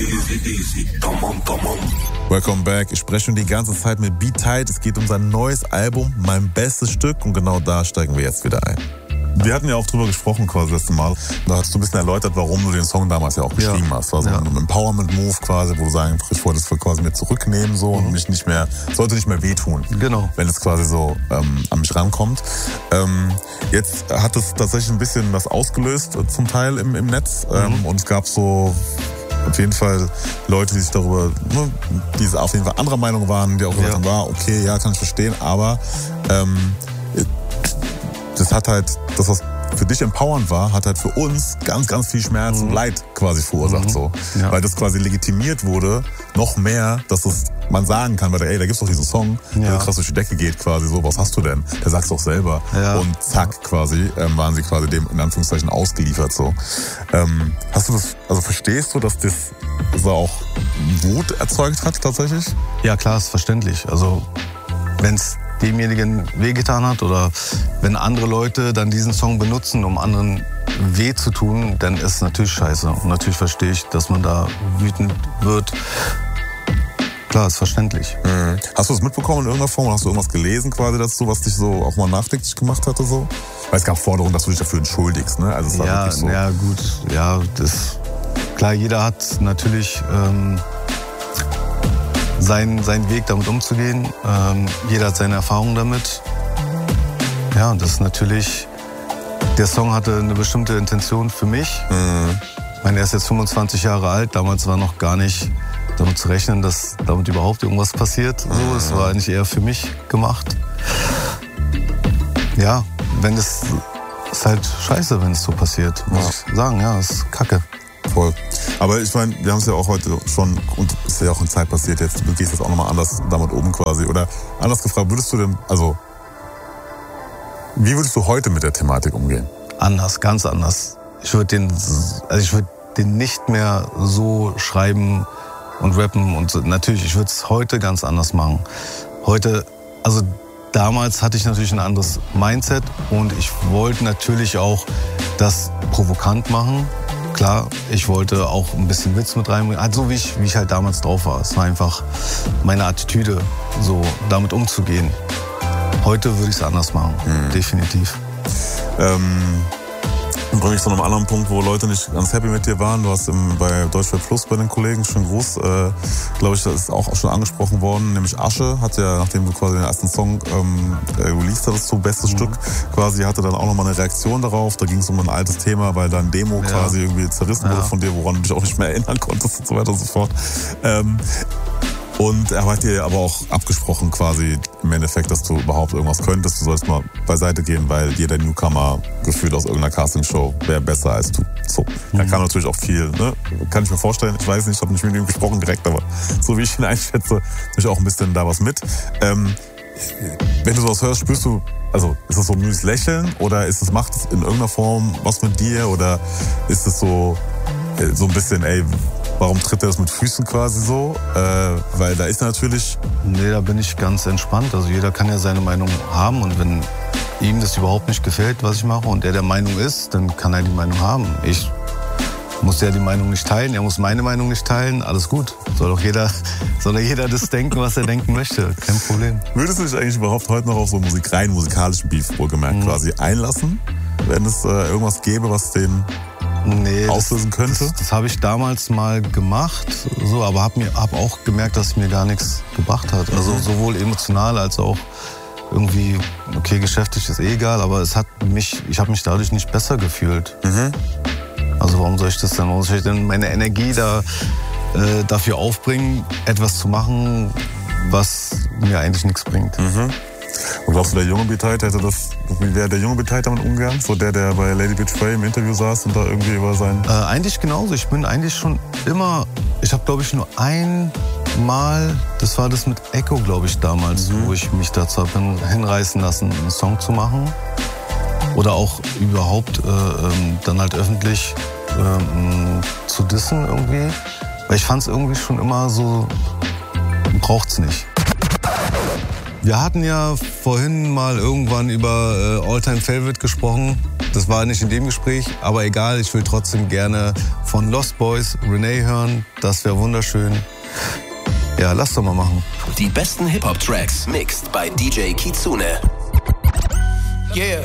Welcome back. Ich spreche schon die ganze Zeit mit Beat Tight. Es geht um sein neues Album, mein bestes Stück. Und genau da steigen wir jetzt wieder ein. Wir hatten ja auch drüber gesprochen quasi das letzte Mal. Da hast du ein bisschen erläutert, warum du den Song damals ja auch geschrieben hast. War so ein Empowerment-Move quasi, wo du sagen, ich wollte es quasi mir zurücknehmen so und mich nicht mehr, sollte nicht mehr wehtun. Genau. Wenn es quasi so an mich rankommt. Jetzt hat es tatsächlich ein bisschen was ausgelöst, zum Teil im Netz. Und es gab so auf jeden Fall Leute, die sich darüber, die auf jeden Fall anderer Meinung waren, die auch gesagt haben, okay, ja, kann ich verstehen, aber das hat halt, das was für dich empowernd war, hat halt für uns ganz, ganz viel Schmerz und Leid quasi verursacht so. Ja. Weil das quasi legitimiert wurde, noch mehr, dass man sagen kann, weil da gibt's doch diesen Song, der krass durch die Decke geht quasi so, was hast du denn? Der sagt's doch selber. Ja. Und zack, quasi, waren sie quasi dem, in Anführungszeichen, ausgeliefert so. Hast du das, also verstehst du, dass das so auch Wut erzeugt hat tatsächlich? Ja, klar, ist verständlich. Also, wenn's demjenigen wehgetan hat oder wenn andere Leute dann diesen Song benutzen, um anderen weh zu tun, dann ist es natürlich scheiße. Und natürlich verstehe ich, dass man da wütend wird. Klar, ist verständlich. Hast du das mitbekommen in irgendeiner Form? Hast du irgendwas gelesen quasi dazu, was dich so auch mal nachdenklich gemacht hatte? So? Weil es gab Forderungen, dass du dich dafür entschuldigst. Ne? Also es war wirklich so. Ja, gut. Ja, klar, jeder hat natürlich seinen Weg, damit umzugehen. Jeder hat seine Erfahrungen damit. Ja, und das ist natürlich, der Song hatte eine bestimmte Intention für mich. Ich meine, er ist jetzt 25 Jahre alt. Damals war noch gar nicht damit zu rechnen, dass damit überhaupt irgendwas passiert. So, es war eigentlich eher für mich gemacht. Ja, es ist halt scheiße, wenn es so passiert, muss ich sagen. Ja, es ist Kacke. Voll. Aber ich meine, wir haben es ja auch heute schon, und es ist ja auch in Zeit passiert jetzt, du gehst jetzt auch nochmal anders damit um quasi. Oder anders gefragt, wie würdest du heute mit der Thematik umgehen? Anders, ganz anders. Ich würde den nicht mehr so schreiben und rappen und so. Natürlich, ich würde es heute ganz anders machen. Heute, also damals hatte ich natürlich ein anderes Mindset und ich wollte natürlich auch das provokant machen. Klar, ich wollte auch ein bisschen Witz mit reinbringen, halt so wie ich halt damals drauf war. Es war einfach meine Attitüde, so damit umzugehen. Heute würde ich es anders machen, definitiv. Dann bringe ich zu einem anderen Punkt, wo Leute nicht ganz happy mit dir waren. Du hast bei Deutschrap Plus bei den Kollegen, schönen Gruß, glaube ich, das ist auch schon angesprochen worden, nämlich Asche hat ja, nachdem du quasi den ersten Song released hattest, so bestes Stück quasi, hatte dann auch nochmal eine Reaktion darauf. Da ging es um ein altes Thema, weil dein Demo quasi irgendwie zerrissen wurde von dir, woran du dich auch nicht mehr erinnern konntest und so weiter und so fort. Und er hat dir aber auch abgesprochen quasi im Endeffekt, dass du überhaupt irgendwas könntest. Du sollst mal beiseite gehen, weil jeder Newcomer gefühlt aus irgendeiner Castingshow wäre besser als du. So, da kam natürlich auch viel, ne? Kann ich mir vorstellen. Ich weiß nicht, ich habe nicht mit ihm gesprochen direkt, aber so wie ich ihn einschätze, natürlich auch ein bisschen da was mit. Wenn du sowas hörst, spürst du, also ist das so ein müdes Lächeln oder macht es in irgendeiner Form was mit dir oder ist es so ein bisschen, warum tritt er das mit Füßen quasi so? Weil da ist natürlich... Nee, da bin ich ganz entspannt. Also jeder kann ja seine Meinung haben und wenn ihm das überhaupt nicht gefällt, was ich mache und er der Meinung ist, dann kann er die Meinung haben. Ich muss ja die Meinung nicht teilen, er muss meine Meinung nicht teilen, alles gut. Soll jeder das denken, was er denken möchte, kein Problem. Würdest du dich eigentlich überhaupt heute noch auf so rein musikalischen Beef wohlgemerkt quasi einlassen, wenn es irgendwas gäbe, was den auslösen könnte? Das habe ich damals mal gemacht, so, aber hab auch gemerkt, dass es mir gar nichts gebracht hat. Also sowohl emotional als auch irgendwie, okay, geschäftlich ist egal, aber ich habe mich dadurch nicht besser gefühlt. Also warum soll ich das denn? Warum soll ich denn meine Energie dafür aufbringen, etwas zu machen, was mir eigentlich nichts bringt? Und glaubst du, der junge Beat Tight wie wäre der junge Beat Tight damit umgegangen? So der bei Lady Betray im Interview saß und da irgendwie über sein... Eigentlich genauso. Ich bin eigentlich schon immer... Ich habe, glaube ich, nur einmal... Das war das mit Echo, glaube ich, damals, wo ich mich dazu habe hinreißen lassen, einen Song zu machen. Oder auch überhaupt dann halt öffentlich zu dissen irgendwie. Weil ich fand es irgendwie schon immer so... Braucht's nicht. Wir hatten ja vorhin mal irgendwann über All-Time Favorite gesprochen. Das war nicht in dem Gespräch, aber egal, ich will trotzdem gerne von Lost Boys Renee hören. Das wäre wunderschön. Ja, lass doch mal machen. Die besten Hip-Hop-Tracks mixed bei DJ Kitsune. Yeah.